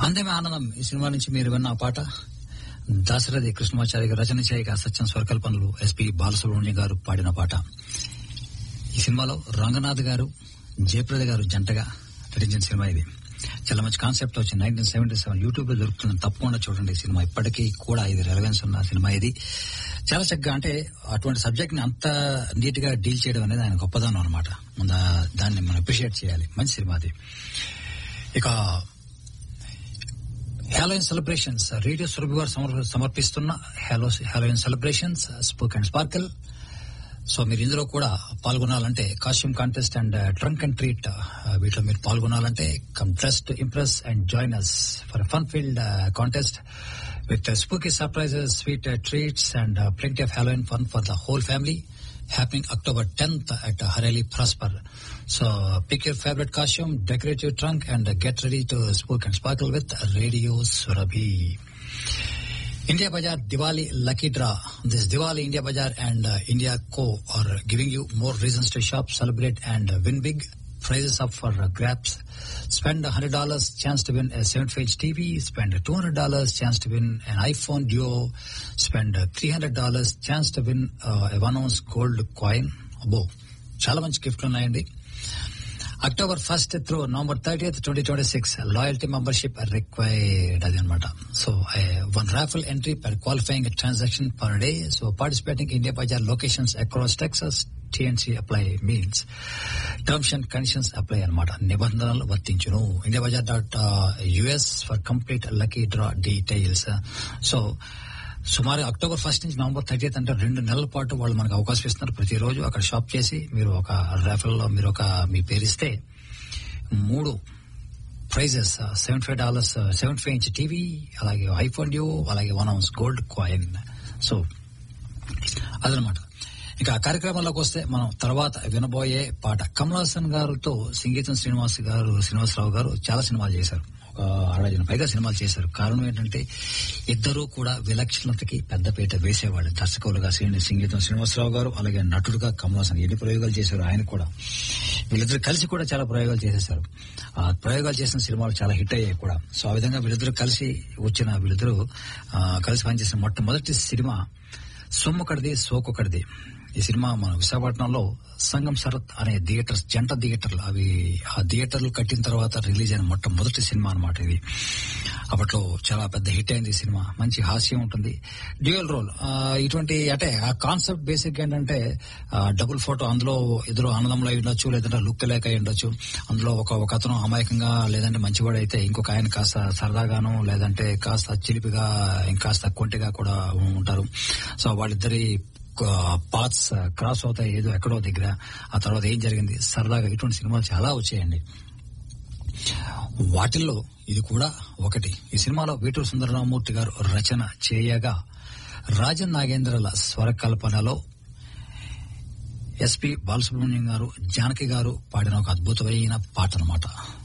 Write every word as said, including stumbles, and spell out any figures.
అందమే ఆనందం ఈ సినిమా నుంచి మీరు విన్న ఆ పాట దాశరథి కృష్ణమాచారి గారు రచన చేయగా సత్యం స్వరకల్పనలు ఎస్పి బాలసుబ్రహ్మణ్యం గారు పాడిన పాట. ఈ సినిమాలో రంగనాథ్ గారు జయప్రద గారు జంటగా నటించిన సినిమా ఇది. చాలా మంచి కాన్సెప్ట్ వచ్చి నైన్టీన్ సెవెంటీ సెవెన్ యూట్యూబ్ లో దొరుకుతుంది, తప్పకుండా చూడండి ఈ సినిమా. ఇప్పటికీ కూడా ఇది రెలవెన్స్ ఉన్న సినిమా ఇది. చాలా చక్కగా అంటే అటువంటి సబ్జెక్ట్ ని అంత నీట్ గా డీల్ చేయడం అనేది ఆయన గొప్పదనం అనమాట. ముందు దాన్ని మనం అప్రిషియేట్ చేయాలి. మంచి సినిమా అది. ఇక హాలోయిన్ సెలబ్రేషన్స్ రేడియో సురభి వారు సమర్పిస్తున్న hollow హాలోయిన్ celebrations spoke and sprinkle. So మీరు ఇందులో కూడా పాల్గొనాలంటే costume contest and trunk and treat వీటిలో మీరు పాల్గొనాలంటే come dress to impress and join us for fun field contest with uh, spooky surprises, sweet uh, treats and uh, plenty of Halloween fun for the whole family, happening October tenth at uh, Hareli Prosper. So pick your favorite costume, decorate your trunk and uh, get ready to spook and sparkle with Radio Surabhi. India Bazaar Diwali Lucky Draw. This Diwali India Bazaar and uh, India Co are giving you more reasons to shop, celebrate and uh, win big. Prizes up for uh, grabs. Spend one hundred dollars, chance to win a seventy-five inch T V. Spend two hundred dollars, chance to win an iPhone Duo. Spend uh, three hundred dollars, chance to win uh, a one ounce gold coin. Abo. Chala manchi gift unnayandi. October first through November thirtieth, twenty twenty-six, loyalty membership required. Adanamata. So uh, one raffle entry per qualifying transaction per day. So participating India Bazaar locations across Texas. T N C apply means terms and conditions apply అనమాట. నిబంధనలు వర్తించును. India Bazaar dot US for complete lucky draw details. So సుమారు October first నుంచి November thirtieth అంటే రెండు నెలల పాటు వాళ్ళు మనకు అవకాశం ఇస్తున్నారు. ప్రతిరోజు అక్కడ షాప్ చేసి మీరు ఒక రాఫెల్ లో మీరు ఒక మీ పేరు ఇస్తే మూడు prices seventy five dollars seventy five inch TV, అలాగే ఐఫోన్ డ్యూ, అలాగే one ounce gold coin. So అదనమాట. ఇక ఆ కార్యక్రమంలోకి వస్తే మనం తర్వాత వినబోయే పాట కమల్ హాసన్ గారితో సంగీతం శ్రీనివాస్ గారు శ్రీనివాసరావు గారు చాలా సినిమాలు చేశారు. ఒక అరవై పైగా సినిమాలు చేశారు. కారణం ఏంటంటే ఇద్దరూ కూడా విలక్షణతకి పెద్దపీట వేసేవాళ్ళు. దర్శకులుగా సంగీతం శ్రీనివాసరావు గారు, అలాగే నటుడుగా కమల్ హాసన్ ఎన్ని ప్రయోగాలు చేశారు ఆయన కూడా. వీళ్ళిద్దరు కలిసి కూడా చాలా ప్రయోగాలు చేసేశారు. ఆ ప్రయోగాలు చేసిన సినిమాలు చాలా హిట్ అయ్యాయి కూడా. సో ఆ విధంగా వీళ్ళిద్దరు కలిసి వచ్చిన వీళ్ళిద్దరూ కలిసి పనిచేసిన మొట్టమొదటి సినిమా సొమ్ముకడిది సోకొకడిది. ఈ సినిమా మన విశాఖపట్నంలో సంగం శరత్ అనే థియేటర్స్ జంట థియేటర్లు అవి ఆ థియేటర్లు కట్టిన తర్వాత రిలీజ్ అయిన మొట్టమొదటి సినిమా అనమాట ఇది. అప్పట్లో చాలా పెద్ద హిట్ అయింది ఈ సినిమా. మంచి హాస్యం ఉంటుంది, డ్యూయల్ రోల్. ఇటువంటి అంటే ఆ కాన్సెప్ట్ బేసిక్ ఏంటంటే డబుల్ ఫోటో, అందులో ఇద్దరు ఆనందంలో అయి ఉండొచ్చు, లేదంటే లుక్ లేక అయి ఉండొచ్చు. అందులో ఒక ఒక అతను అమాయకంగా లేదంటే మంచివాడు అయితే ఇంకొక ఆయన కాస్త సరదాగాను లేదంటే కాస్త చిలిపిగా ఇంకాస్త కొంటిగా కూడా ఉంటారు. సో వాళ్ళిద్దరి పాత్స్ క్రాస్ అవుతాయి ఏదో ఎక్కడో దగ్గర. ఆ తర్వాత ఏం జరిగింది సరదాగా ఇటువంటి సినిమాలు చాలా వచ్చాయండి. వాటిల్లో ఇది కూడా ఒకటి. ఈ సినిమాలో వేటూరు సుందరరామూర్తి గారు రచన చేయగా రాజన్ నాగేంద్రల స్వరకల్పనలో ఎస్పి బాలసుబ్రహ్మణ్యం గారు జానకి గారు పాడిన ఒక అద్భుతమైన పాట అనమాట.